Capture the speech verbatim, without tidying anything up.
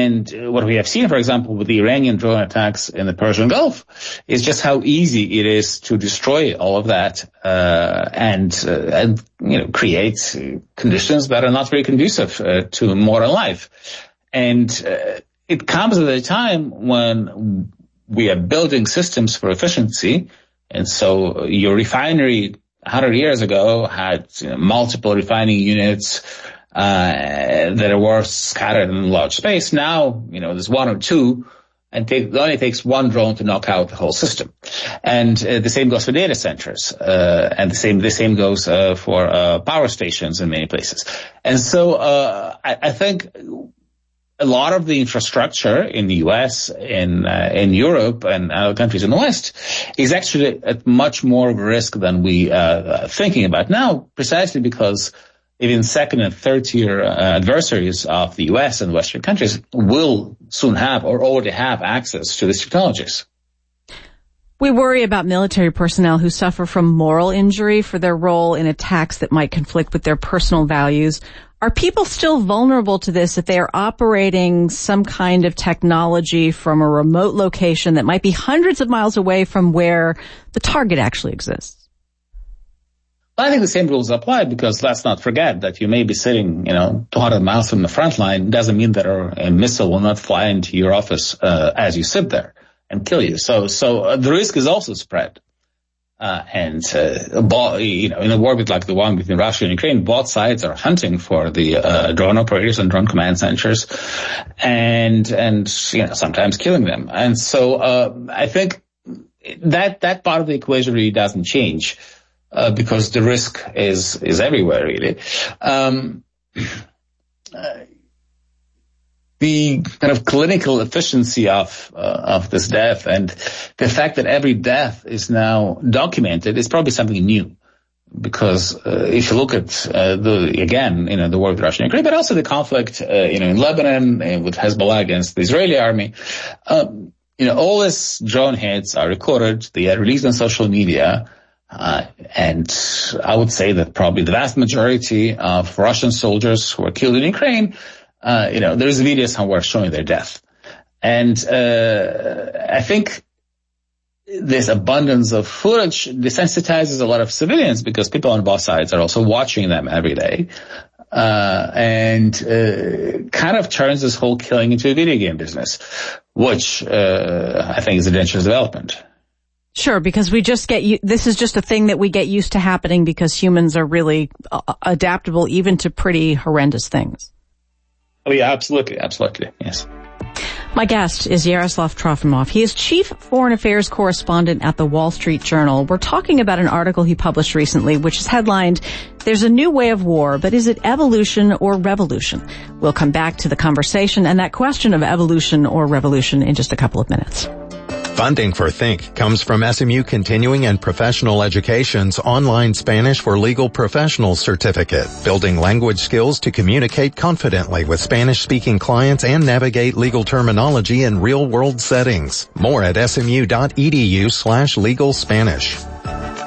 And what we have seen, for example, with the Iranian drone attacks in the Persian Gulf is just how easy it is to destroy all of that, uh, and, uh, and, you know, create conditions that are not very conducive uh, to modern life. And uh, it comes at a time when we are building systems for efficiency. And so your refinery one hundred years ago had, you know, multiple refining units uh that were scattered in large space. Now, you know, there's one or two, and take, it only takes one drone to knock out the whole system. And uh, the same goes for data centers, uh and the same the same goes uh, for uh power stations in many places. And so uh I, I think a lot of the infrastructure in the U S, in uh, in Europe, and other countries in the West is actually at much more of a risk than we uh, are thinking about now, precisely because even second and third tier uh, adversaries of the U S and Western countries will soon have or already have access to these technologies. We worry about military personnel who suffer from moral injury for their role in attacks that might conflict with their personal values. Are people still vulnerable to this if they are operating some kind of technology from a remote location that might be hundreds of miles away from where the target actually exists? I think the same rules apply, because let's not forget that you may be sitting, you know, two hundred miles from the front line. Doesn't mean that a missile will not fly into your office uh, as you sit there and kill you. So, so uh, the risk is also spread. Uh, and, uh, you know, in a war like the one between Russia and Ukraine, both sides are hunting for the, uh, drone operators and drone command centers and, and, you know, sometimes killing them. And so, uh, I think that, that part of the equation really doesn't change, uh, because the risk is, is everywhere, really. Um, uh, the kind of clinical efficiency of uh, of this death and the fact that every death is now documented is probably something new, because uh, if you look at uh, the again, you know, the war with Russia and Ukraine, but also the conflict, uh, you know, in Lebanon uh, with Hezbollah against the Israeli army, um, you know, all these drone hits are recorded. They are released on social media. Uh, and I would say that probably the vast majority of Russian soldiers who were killed in Ukraine, Uh, you know, there's a video somewhere showing their death. And, uh, I think this abundance of footage desensitizes a lot of civilians, because people on both sides are also watching them every day. Uh, and, uh, kind of turns this whole killing into a video game business, which, uh, I think is a dangerous development. Sure, because we just get, this is just a thing that we get used to happening because humans are really uh, adaptable even to pretty horrendous things. Oh, yeah, absolutely. Absolutely. Yes. My guest is Yaroslav Trofimov. He is chief foreign affairs correspondent at the Wall Street Journal. We're talking about an article he published recently, which is headlined, "There's a New Way of War, but is it evolution or revolution?" We'll come back to the conversation and that question of evolution or revolution in just a couple of minutes. Funding for Think comes from S M U Continuing and Professional Education's online Spanish for Legal Professionals certificate, building language skills to communicate confidently with Spanish-speaking clients and navigate legal terminology in real-world settings. More at smu.edu slash legal Spanish.